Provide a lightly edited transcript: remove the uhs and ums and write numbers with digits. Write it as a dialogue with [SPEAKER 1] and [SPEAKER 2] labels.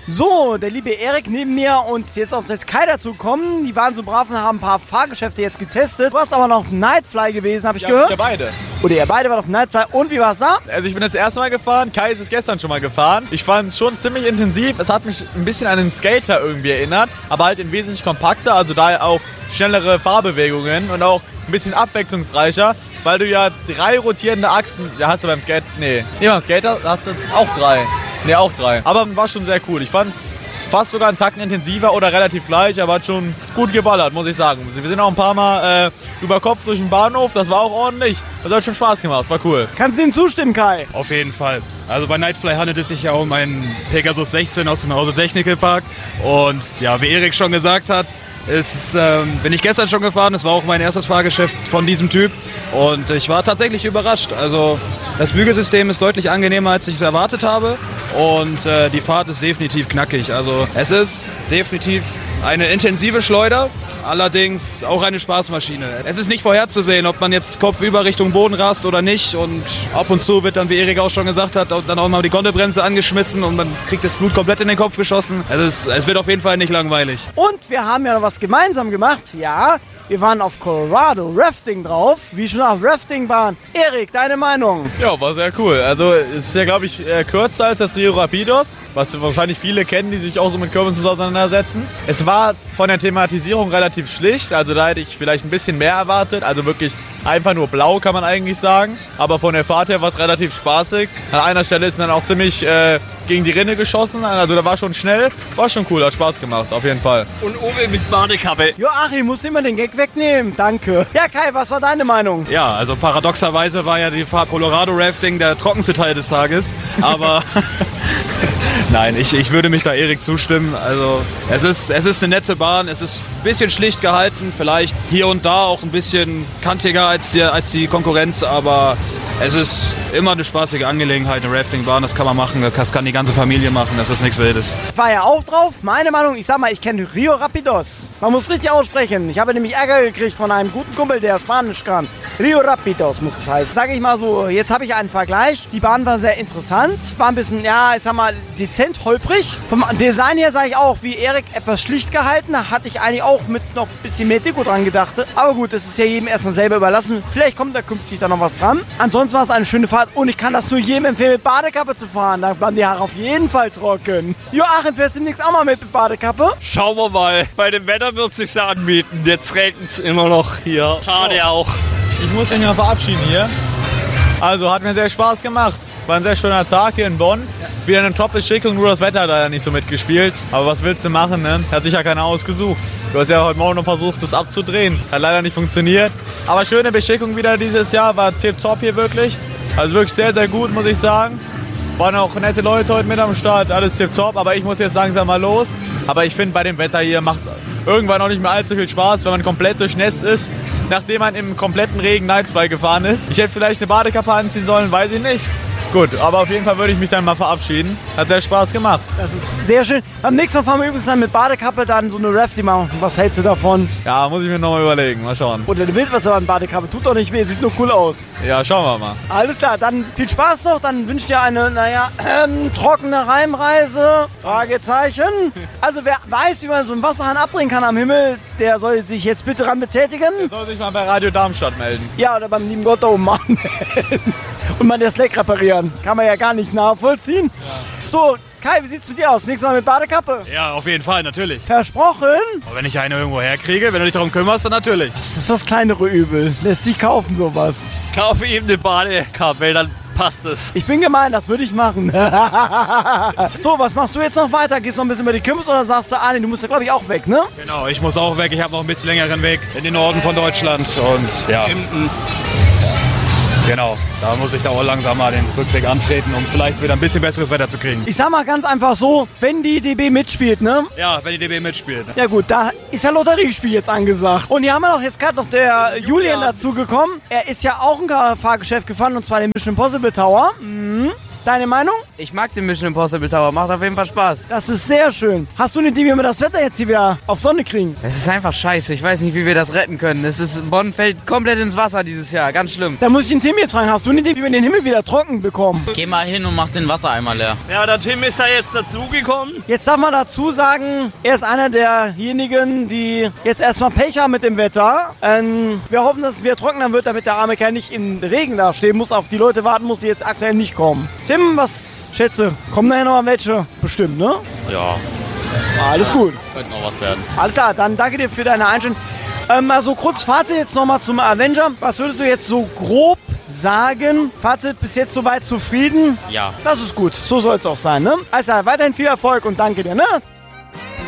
[SPEAKER 1] So, der liebe Erik neben mir und jetzt auch der Kai dazu kommen. Die waren so brav und haben ein paar Fahrgeschäfte jetzt getestet. Du warst aber noch auf Nightfly gewesen, habe ich gehört.
[SPEAKER 2] Ja, beide.
[SPEAKER 1] Oder ihr beide wart auf Nightfly. Und wie war's da?
[SPEAKER 2] Also ich bin das erste Mal gefahren, Kai ist es gestern schon mal gefahren. Ich fand es schon ziemlich intensiv. Es hat mich ein bisschen an den Skater irgendwie erinnert, aber halt in wesentlich kompakter, also da auch schnellere Fahrbewegungen und auch ein bisschen abwechslungsreicher, weil du ja 3 rotierende Achsen, da hast du beim Skater, beim Skater hast du auch 3. Auch 3. Aber war schon sehr cool. Ich fand es fast sogar einen Tacken intensiver oder relativ gleich, aber hat schon gut geballert, muss ich sagen. Wir sind auch ein paar Mal über Kopf durch den Bahnhof, das war auch ordentlich. Das hat schon Spaß gemacht, war cool.
[SPEAKER 1] Kannst du ihm zustimmen, Kai?
[SPEAKER 3] Auf jeden Fall. Also bei Nightfly handelt es sich ja um einen Pegasus 16 aus dem Hause Technical Park. Und ja, wie Erik schon gesagt hat, bin ich gestern schon gefahren. Es war auch mein erstes Fahrgeschäft von diesem Typ. Und ich war tatsächlich überrascht. Also das Bügelsystem ist deutlich angenehmer, als ich es erwartet habe. Und die Fahrt ist definitiv knackig. Also es ist definitiv eine intensive Schleuder. Allerdings auch eine Spaßmaschine. Es ist nicht vorherzusehen, ob man jetzt kopfüber Richtung Boden rast oder nicht. Und ab und zu wird dann, wie Erik auch schon gesagt hat, dann auch mal die Gondelbremse angeschmissen und man kriegt das Blut komplett in den Kopf geschossen. Es wird auf jeden Fall nicht langweilig.
[SPEAKER 1] Und wir haben ja noch was gemeinsam gemacht. Ja, wir waren auf Colorado Rafting drauf, wie schon auf Raftingbahn. Erik, deine Meinung?
[SPEAKER 2] Ja, war sehr cool. Also es ist ja, glaube ich, kürzer als das Rio Rapidos, was wahrscheinlich viele kennen, die sich auch so mit Kirmessen auseinandersetzen. Es war von der Thematisierung relativ schlicht, also da hätte ich vielleicht ein bisschen mehr erwartet. Also wirklich einfach nur blau, kann man eigentlich sagen. Aber von der Fahrt her war es relativ spaßig. An einer Stelle ist man auch ziemlich gegen die Rinne geschossen, also da war schon schnell. War schon cool, hat Spaß gemacht, auf jeden Fall.
[SPEAKER 4] Und Uwe mit Badekappe.
[SPEAKER 1] Joachim, musst du immer den Gag wegnehmen, danke. Ja, Kai, was war deine Meinung?
[SPEAKER 3] Ja, also paradoxerweise war ja die Fahrt Colorado Rafting der trockenste Teil des Tages, aber nein, ich würde mich da Erik zustimmen. Also es ist eine nette Bahn, es ist ein bisschen schlicht gehalten, vielleicht hier und da auch ein bisschen kantiger als die Konkurrenz, aber es ist immer eine spaßige Angelegenheit, eine Raftingbahn, das kann man machen, das kann die ganze Familie machen, das ist nichts Wildes.
[SPEAKER 1] War ja auch drauf, meine Meinung, ich sag mal, ich kenne Rio Rapidos. Man muss richtig aussprechen, ich habe nämlich Ärger gekriegt von einem guten Kumpel, der Spanisch kann. Rio Rapidos muss es heißen. Sag ich mal so, jetzt habe ich einen Vergleich, die Bahn war sehr interessant, war ein bisschen, ja, ich sag mal, dezent holprig. Vom Design her sage ich auch, wie Erik, etwas schlicht gehalten, da hatte ich eigentlich auch mit noch ein bisschen mehr Deko dran gedacht. Aber gut, das ist ja jedem erstmal selber überlassen, vielleicht kommt da künftig da noch was dran. Ansonsten war es eine schöne Fahrt und ich kann das nur jedem empfehlen, mit Badekappe zu fahren. Da bleiben die Haare auf jeden Fall trocken. Joachim, fährst du demnächst auch mal mit Badekappe?
[SPEAKER 4] Schauen wir mal. Bei dem Wetter wird es sich ja anbieten. Jetzt regnet es immer noch hier. Schade auch.
[SPEAKER 2] Ich muss mich noch verabschieden hier. Also hat mir sehr Spaß gemacht. War ein sehr schöner Tag hier in Bonn. Wieder eine Top-Beschickung, nur das Wetter hat leider nicht so mitgespielt. Aber was willst du machen, ne? Hat sich ja keiner ausgesucht. Du hast ja heute Morgen noch versucht, das abzudrehen. Hat leider nicht funktioniert. Aber schöne Beschickung wieder dieses Jahr. War tipptopp hier wirklich. Also wirklich sehr, sehr gut, muss ich sagen. Waren auch nette Leute heute mit am Start. Alles tipptopp. Aber ich muss jetzt langsam mal los. Aber ich finde, bei dem Wetter hier macht es irgendwann auch nicht mehr allzu viel Spaß, wenn man komplett durchnässt ist, nachdem man im kompletten Regen Nightfly gefahren ist. Ich hätte vielleicht eine Badekappe anziehen sollen, weiß ich nicht. Gut, aber auf jeden Fall würde ich mich dann mal verabschieden. Hat sehr Spaß gemacht.
[SPEAKER 1] Das ist sehr schön. Am nächsten Mal fahren wir übrigens dann mit Badekappe dann so eine Rafting machen. Was hältst du davon?
[SPEAKER 2] Ja, muss ich mir nochmal überlegen. Mal schauen.
[SPEAKER 1] Oder du willst was an Badekappe. Tut doch nicht weh, sieht nur cool aus.
[SPEAKER 2] Ja, schauen wir mal.
[SPEAKER 1] Alles klar, dann viel Spaß noch. Dann wünsche ich dir eine, trockene Heimreise. Fragezeichen. Also wer weiß, wie man so einen Wasserhahn abdrehen kann am Himmel, der soll sich jetzt bitte ran betätigen.
[SPEAKER 2] Der soll sich mal bei Radio Darmstadt melden.
[SPEAKER 1] Ja, oder beim lieben Gott da oben machen. Und mal das Leck reparieren. Kann man ja gar nicht nachvollziehen. Ja. So, Kai, wie sieht's mit dir aus? Nächstes Mal mit Badekappe?
[SPEAKER 3] Ja, auf jeden Fall, natürlich.
[SPEAKER 1] Versprochen?
[SPEAKER 3] Aber wenn ich eine irgendwo herkriege, wenn du dich darum kümmerst, dann natürlich.
[SPEAKER 1] Das ist das kleinere Übel. Lässt sich kaufen, sowas.
[SPEAKER 4] Kaufe ihm eine Badekappe, dann passt es.
[SPEAKER 1] Ich bin gemein, das würde ich machen. So, was machst du jetzt noch weiter? Gehst du noch ein bisschen über die Kümmels oder sagst du, nee, du musst ja glaube ich auch weg, ne?
[SPEAKER 3] Genau, ich muss auch weg. Ich habe noch ein bisschen längeren Weg in den Norden von Deutschland und ja. Genau, da muss ich da auch langsam mal den Rückweg antreten, um vielleicht wieder ein bisschen besseres Wetter zu kriegen.
[SPEAKER 1] Ich sag mal ganz einfach so, wenn die DB mitspielt, ne?
[SPEAKER 3] Ja, wenn die DB mitspielt. Ne?
[SPEAKER 1] Ja gut, da ist ja Lotteriespiel jetzt angesagt. Und hier haben wir doch jetzt gerade noch der Julian dazugekommen. Er ist ja auch ein Fahrgeschäft gefahren, und zwar den Mission Impossible Tower. Mhm. Deine Meinung?
[SPEAKER 5] Ich mag den Mission Impossible Tower, macht auf jeden Fall Spaß.
[SPEAKER 1] Das ist sehr schön. Hast du eine Idee, wie wir das Wetter jetzt hier wieder auf Sonne kriegen?
[SPEAKER 5] Es ist einfach scheiße, ich weiß nicht, wie wir das retten können. Bonn fällt komplett ins Wasser dieses Jahr, ganz schlimm.
[SPEAKER 1] Da muss ich den Tim jetzt fragen, hast du eine Idee, wie wir den Himmel wieder trocken bekommen?
[SPEAKER 6] Geh mal hin und mach den Wassereimer leer.
[SPEAKER 4] Ja, der Tim ist ja jetzt dazugekommen.
[SPEAKER 1] Jetzt darf man dazu sagen, er ist einer derjenigen, die jetzt erstmal Pech haben mit dem Wetter. Wir hoffen, dass es wieder trockener wird, damit der arme Kerl nicht im Regen da stehen muss, auf die Leute warten muss, die jetzt aktuell nicht kommen. Tim, was schätze? Kommen nachher noch mal welche? Bestimmt, ne?
[SPEAKER 6] Ja,
[SPEAKER 1] Alles gut.
[SPEAKER 6] könnte noch was werden.
[SPEAKER 1] Alles klar, dann danke dir für deine Einstellung. Also kurz Fazit jetzt nochmal zum Avenger. Was würdest du jetzt so grob sagen? Fazit, bis jetzt soweit zufrieden?
[SPEAKER 6] Ja.
[SPEAKER 1] Das ist gut, so soll es auch sein, ne? Also weiterhin viel Erfolg und danke dir, ne?